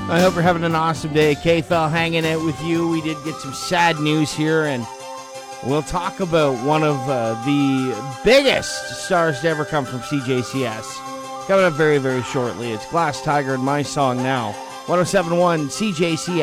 I hope you're having an awesome day. KFL hanging out with you. We did get some sad news here, and we'll talk about one of the biggest stars to ever come from CJCS. Coming up very, very shortly. It's Glass Tiger and My Song Now. 107.1 CJCS.